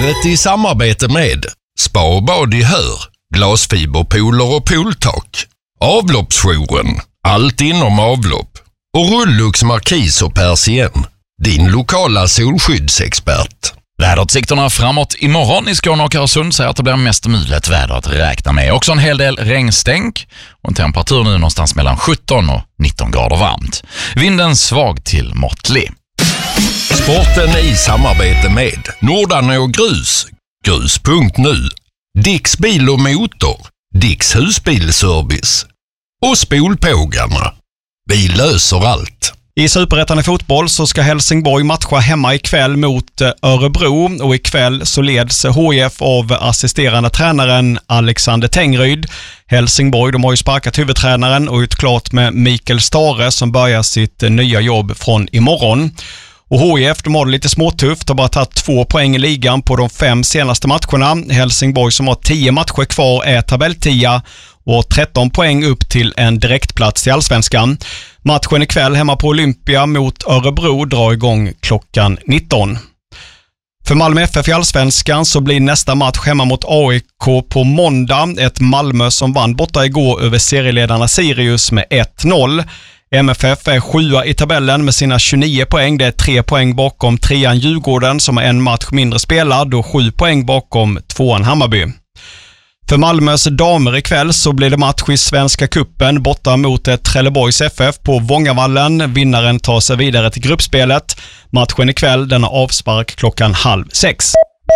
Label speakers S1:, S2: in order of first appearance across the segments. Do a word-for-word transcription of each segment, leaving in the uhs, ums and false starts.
S1: Sportlivet i samarbete med Spa och bad i Hör, glasfiberpooler och pooltak, Avloppsjouren, allt inom avlopp och Rullux Markis och Persien, din lokala solskyddsexpert.
S2: Väderutsikterna framåt imorgon i Skåne och Öresund säger att det blir mest mulet väder att räkna med. Också en hel del regnstänk och en temperatur nu någonstans mellan sjutton och nitton grader varmt. Vinden svag till måttlig.
S1: Sporten i samarbete med Nordarne och Grus, grus punkt nu, Dicks bil och motor, Dicks husbilservice och Spolpågarna. Vi löser allt.
S3: I Superettan i fotboll så ska Helsingborg matcha hemma ikväll mot Örebro och ikväll så leds H I F av assisterande tränaren Alexander Tengryd. Helsingborg, de har ju sparkat huvudtränaren och ut klart med Mikael Stare som börjar sitt nya jobb från imorgon. Och H I F, de har det lite småtufft, har bara tagit två poäng i ligan på de fem senaste matcherna. Helsingborg som har tio matcher kvar är tabelltia och tretton poäng upp till en direktplats i Allsvenskan. Matchen ikväll hemma på Olympia mot Örebro drar igång klockan nitton. För Malmö F F i Allsvenskan så blir nästa match hemma mot A I K på måndag. Ett Malmö som vann borta igår över serieledarna Sirius med ett noll. M F F är sjua i tabellen med sina tjugonio poäng. Det är tre poäng bakom trean Djurgården som har en match mindre spelad och sju poäng bakom tvåan Hammarby. För Malmös damer ikväll så blir det match i Svenska Cupen borta mot ett Trelleborgs F F på Vångavallen. Vinnaren tar sig vidare till gruppspelet. Matchen ikväll den har avspark klockan halv sex.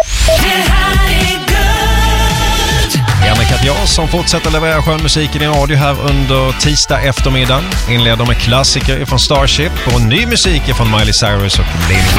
S4: Janne Katja som fortsätter leverera skön musiken i radio här under tisdag eftermiddag. Inleder med klassiker från Starship och ny musik från Miley Cyrus och Lady